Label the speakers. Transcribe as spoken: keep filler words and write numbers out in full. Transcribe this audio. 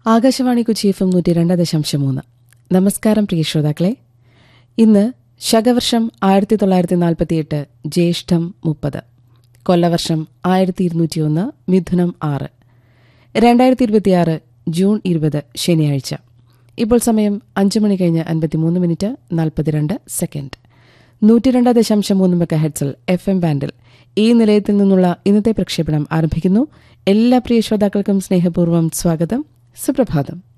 Speaker 1: Akashvani Kochi F M നൂറ്റി രണ്ട് ദശാംശം മൂന്ന്. നമസ്കാരം പ്രിയ ശ്രോതാക്കളെ. ഇന്ന് ശകവർഷം ആയിരത്തി തൊള്ളായിരത്തി നാൽപ്പത്തിയെട്ട് ജ്യേഷ്ഠം മുപ്പത്, കൊല്ലവർഷം ആയിരത്തി ഇരുന്നൂറ്റി ഒന്ന് മിഥുനം ആറ്, രണ്ടായിരത്തി ഇരുപത്തിയാറ് ജൂൺ ഇരുപത് ശനിയാഴ്ച. ഇപ്പോൾ സമയം അഞ്ച് മണി കഴിഞ്ഞ് അൻപത്തിമൂന്ന് മിനിറ്റ് നാൽപ്പത്തിരണ്ട് സെക്കൻഡ്. നൂറ്റി രണ്ട് ദശാംശം മൂന്ന് മെഗാ ഹെഡ്സിൽ എഫ് എം ബാൻഡിൽ ഈ നിലയത്തിൽ നിന്നുള്ള ഇന്നത്തെ പ്രക്ഷേപണം ആരംഭിക്കുന്നു. എല്ലാ പ്രിയ ശ്രോതാക്കൾക്കും സ്നേഹപൂർവ്വം സ്വാഗതം. സുപ്രഭാതം.